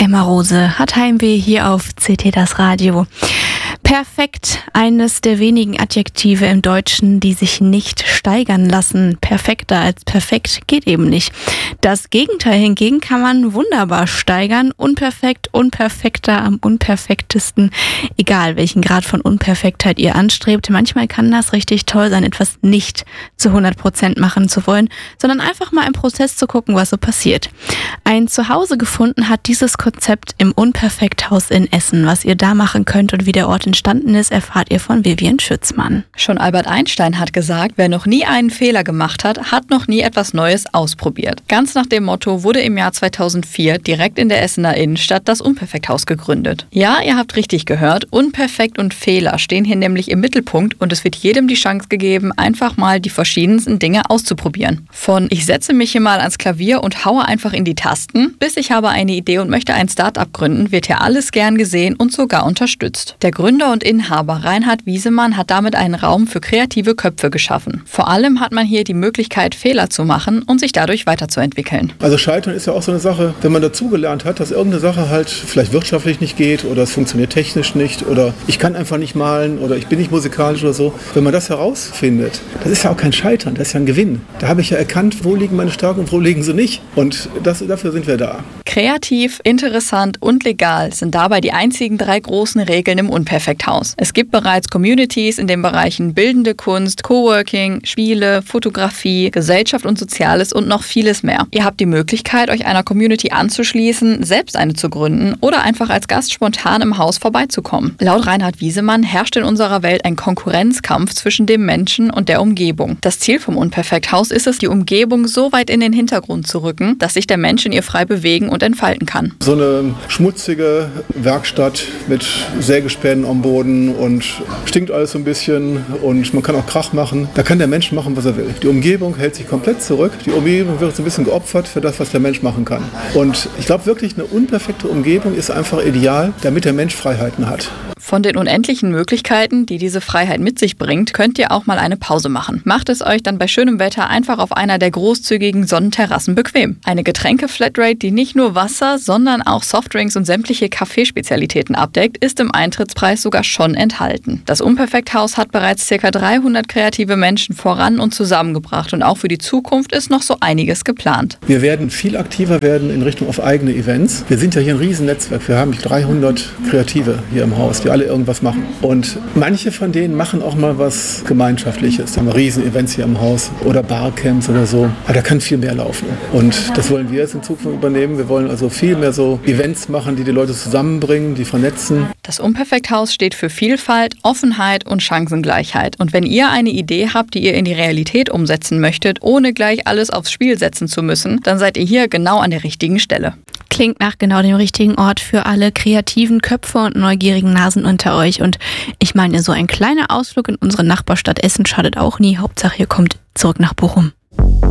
Emma Rose hat Heimweh hier auf CT das Radio. Perfekt, eines der wenigen Adjektive im Deutschen, die sich nicht steigern lassen. Perfekter als perfekt geht eben nicht. Das Gegenteil hingegen kann man wunderbar steigern. Unperfekt, unperfekter, am unperfektesten. Egal, welchen Grad von Unperfektheit ihr anstrebt. Manchmal kann das richtig toll sein, etwas nicht zu 100% machen zu wollen, sondern einfach mal im Prozess zu gucken, was so passiert. Ein Zuhause gefunden hat dieses Konzept im Unperfekthaus in Essen. Was ihr da machen könnt und wie der Ort entstanden ist, erfahrt ihr von Vivian Schützmann. Schon Albert Einstein hat gesagt, wer noch nie einen Fehler gemacht hat, hat noch nie etwas Neues ausprobiert. Ganz nach dem Motto wurde im Jahr 2004 direkt in der Essener Innenstadt das Unperfekthaus gegründet. Ja, ihr habt richtig gehört, Unperfekt und Fehler stehen hier nämlich im Mittelpunkt und es wird jedem die Chance gegeben, einfach mal die verschiedensten Dinge auszuprobieren. Von ich setze mich hier mal ans Klavier und haue einfach in die Tasten, bis ich habe eine Idee und möchte ein Start-up gründen, wird hier alles gern gesehen und sogar unterstützt. Der Gründer und Inhaber Reinhard Wiesemann hat damit einen Raum für kreative Köpfe geschaffen. Vor allem hat man hier die Möglichkeit, Fehler zu machen und sich dadurch weiterzuentwickeln. Also Scheitern ist ja auch so eine Sache, wenn man dazugelernt hat, dass irgendeine Sache halt vielleicht wirtschaftlich nicht geht oder es funktioniert technisch nicht oder ich kann einfach nicht malen oder ich bin nicht musikalisch oder so. Wenn man das herausfindet, das ist ja auch kein Scheitern, das ist ja ein Gewinn. Da habe ich ja erkannt, wo liegen meine Stärken und wo liegen sie nicht. Und dafür sind wir da. Kreativ, interessant und legal sind dabei die einzigen 3 großen Regeln im Unperfekthaus. Es gibt bereits Communities in den Bereichen bildende Kunst, Coworking, Spiele, Fotografie, Gesellschaft und Soziales und noch vieles mehr. Ihr habt die Möglichkeit, euch einer Community anzuschließen, selbst eine zu gründen oder einfach als Gast spontan im Haus vorbeizukommen. Laut Reinhard Wiesemann herrscht in unserer Welt ein Konkurrenzkampf zwischen dem Menschen und der Umgebung. Das Ziel vom Unperfekthaus ist es, die Umgebung so weit in den Hintergrund zu rücken, dass sich der Mensch in ihr frei bewegen und entfalten kann. So eine schmutzige Werkstatt mit Sägespänen am Boden und stinkt alles so ein bisschen und man kann auch Krach machen. Da kann der Mensch machen, was er will. Die Umgebung hält sich komplett zurück. Die Umgebung wird so ein bisschen geopfert für das, was der Mensch machen kann. Und ich glaube wirklich, eine unperfekte Umgebung ist einfach ideal, damit der Mensch Freiheiten hat. Von den unendlichen Möglichkeiten, die diese Freiheit mit sich bringt, könnt ihr auch mal eine Pause machen. Macht es euch dann bei schönem Wetter einfach auf einer der großzügigen Sonnenterrassen bequem. Eine Getränke-Flatrate, die nicht nur Wasser, sondern auch Softdrinks und sämtliche Kaffeespezialitäten abdeckt, ist im Eintrittspreis sogar schon enthalten. Das Unperfekthaus hat bereits ca. 300 kreative Menschen voran und zusammengebracht und auch für die Zukunft ist noch so einiges geplant. Wir werden viel aktiver werden in Richtung auf eigene Events. Wir sind ja hier ein Riesennetzwerk. Wir haben 300 Kreative hier im Haus, die alle irgendwas machen. Und manche von denen machen auch mal was Gemeinschaftliches. Da haben wir Riesen-Events hier im Haus oder Barcamps oder so. Aber da kann viel mehr laufen. Und das wollen wir jetzt in Zukunft übernehmen. Wir wollen also viel mehr so Events machen, die Leute zusammenbringen, die vernetzen. Das Unperfekthaus steht für Vielfalt, Offenheit und Chancengleichheit. Und wenn ihr eine Idee habt, die ihr in die Realität umsetzen möchtet, ohne gleich alles aufs Spiel setzen zu müssen, dann seid ihr hier genau an der richtigen Stelle. Klingt nach genau dem richtigen Ort für alle kreativen Köpfe und neugierigen Nasen unter euch. Und ich meine, so ein kleiner Ausflug in unsere Nachbarstadt Essen schadet auch nie. Hauptsache, ihr kommt zurück nach Bochum.